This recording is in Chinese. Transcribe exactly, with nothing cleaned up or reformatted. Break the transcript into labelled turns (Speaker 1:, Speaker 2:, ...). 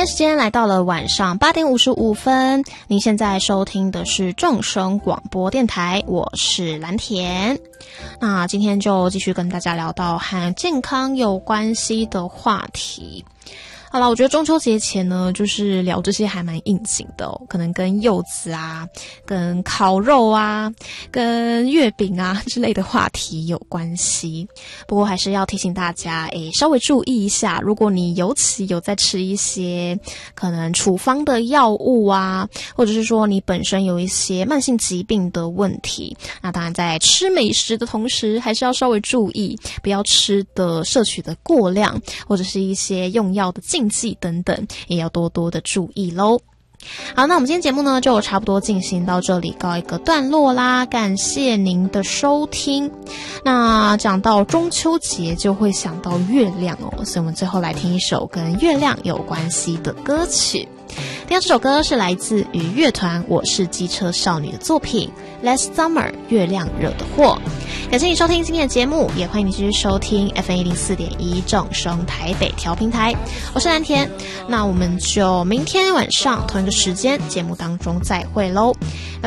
Speaker 1: 时间来到了晚上八点五十五分，您现在收听的是正声广播电台，我是蓝田。那今天就继续跟大家聊到和健康有关系的话题。好了，我觉得中秋节前呢，就是聊这些还蛮应景的哦，可能跟柚子啊、跟烤肉啊、跟月饼啊之类的话题有关系。不过还是要提醒大家，诶，稍微注意一下，如果你尤其有在吃一些可能处方的药物啊，或者是说你本身有一些慢性疾病的问题，那当然在吃美食的同时，还是要稍微注意，不要吃的摄取的过量，或者是一些用药的禁忌等等，也要多多的注意咯。好，那我们今天节目呢就差不多进行到这里，告一个段落啦，感谢您的收听。那讲到中秋节就会想到月亮哦，所以我们最后来听一首跟月亮有关系的歌曲。第二这首歌是来自于乐团我是机车少女的作品 Last Summer 月亮惹的祸。感谢你收听今天的节目，也欢迎你继续收听 F M 一零四点一 正声台北调频台，我是蓝田。那我们就明天晚上同一个时间节目当中再会咯。